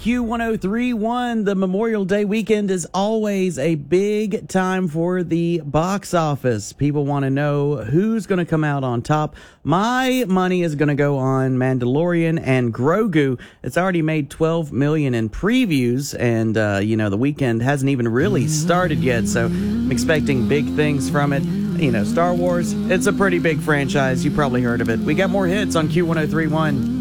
Q1031. The Memorial Day weekend is always a big time for the box office. People want to know who's going to come out on top. My money is going to go on Mandalorian and Grogu. It's already made $12 million in previews, and the weekend hasn't even really started yet, so I'm expecting big things from it. Star Wars, it's a pretty big franchise. You probably heard of it. We got more hits on Q1031.